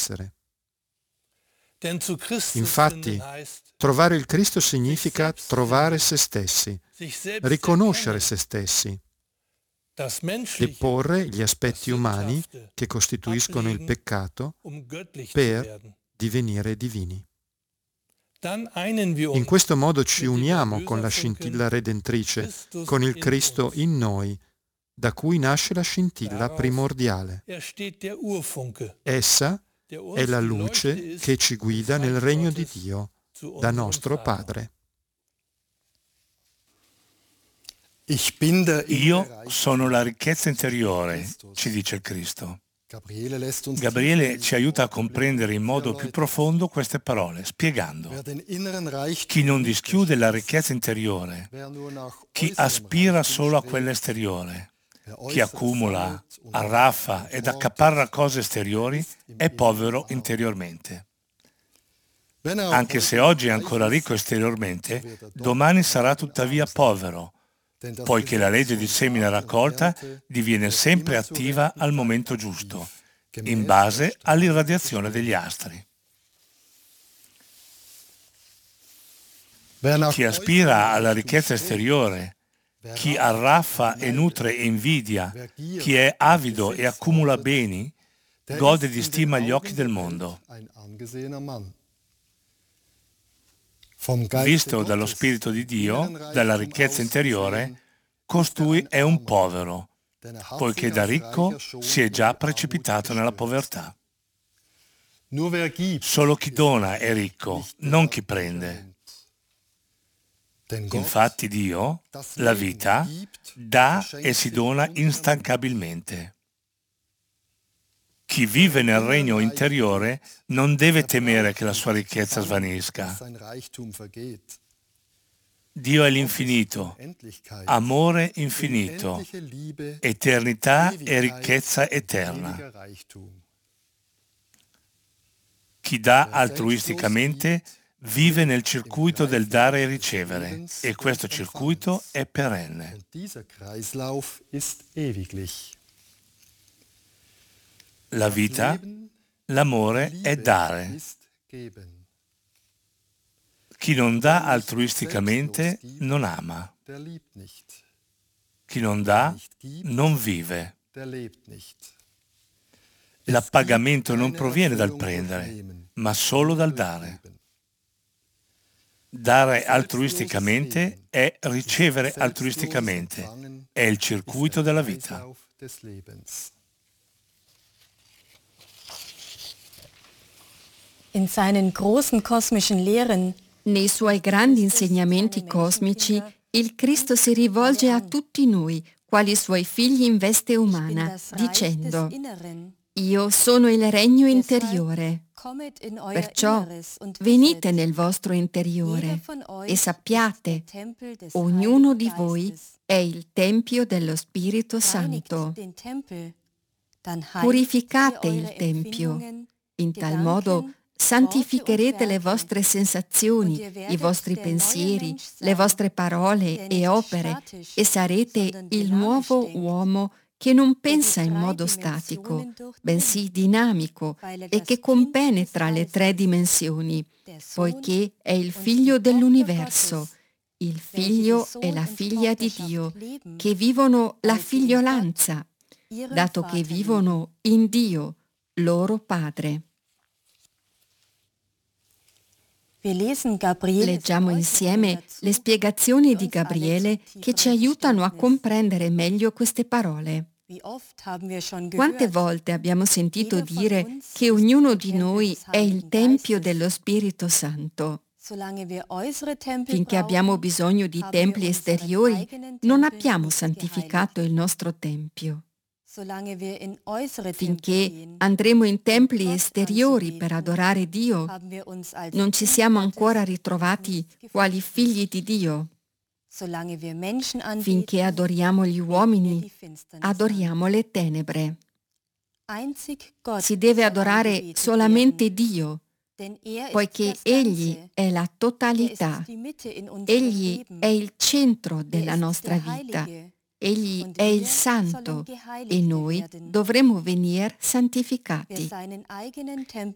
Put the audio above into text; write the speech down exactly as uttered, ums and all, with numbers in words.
essere. Infatti, trovare il Cristo significa trovare se stessi, riconoscere se stessi, deporre gli aspetti umani che costituiscono il peccato per divenire divini. In questo modo ci uniamo con la scintilla redentrice, con il Cristo in noi, da cui nasce la scintilla primordiale. Essa è la luce che ci guida nel regno di Dio, da nostro Padre. Io sono la ricchezza interiore, ci dice il Cristo. Gabriele ci aiuta a comprendere in modo più profondo queste parole, spiegando: chi non dischiude la ricchezza interiore, chi aspira solo a quella esteriore, chi accumula, arraffa ed accaparra cose esteriori, è povero interiormente. Anche se oggi è ancora ricco esteriormente, domani sarà tuttavia povero, poiché la legge di semina raccolta diviene sempre attiva al momento giusto, in base all'irradiazione degli astri. Chi aspira alla ricchezza esteriore, chi arraffa e nutre invidia, chi è avido e accumula beni, gode di stima agli occhi del mondo. Visto dallo Spirito di Dio, dalla ricchezza interiore, costui è un povero, poiché da ricco si è già precipitato nella povertà. Solo chi dona è ricco, non chi prende. Infatti Dio, la vita, dà e si dona instancabilmente. Chi vive nel regno interiore non deve temere che la sua ricchezza svanisca. Dio è l'infinito, amore infinito, eternità e ricchezza eterna. Chi dà altruisticamente vive nel circuito del dare e ricevere, e questo circuito è perenne. La vita, l'amore è dare. Chi non dà altruisticamente non ama. Chi non dà non vive. L'appagamento non proviene dal prendere, ma solo dal dare. Dare altruisticamente è ricevere altruisticamente, è il circuito della vita. In seinen großen kosmischen Lehren, nei suoi grandi insegnamenti cosmici, il Cristo si rivolge a tutti noi, quali suoi figli in veste umana, dicendo: io sono il regno interiore. Perciò venite nel vostro interiore e sappiate, ognuno di voi è il Tempio dello Spirito Santo. Purificate il Tempio, in tal modo santificherete le vostre sensazioni, i vostri pensieri, le vostre parole e opere e sarete il nuovo uomo che non pensa in modo statico, bensì dinamico e che compenetra le tre dimensioni, poiché è il figlio dell'universo, il figlio e la figlia di Dio, che vivono la figliolanza, dato che vivono in Dio, loro Padre. Leggiamo insieme le spiegazioni di Gabriele che ci aiutano a comprendere meglio queste parole. Quante volte abbiamo sentito dire che ognuno di noi è il Tempio dello Spirito Santo? Finché abbiamo bisogno di templi esteriori, non abbiamo santificato il nostro Tempio. Finché andremo in templi esteriori per adorare Dio, non ci siamo ancora ritrovati quali figli di Dio. Finché adoriamo gli uomini, adoriamo le tenebre. Si deve adorare solamente Dio, poiché Egli è la totalità. Egli è il centro della nostra vita. Egli è il Santo e noi dovremo venire santificati.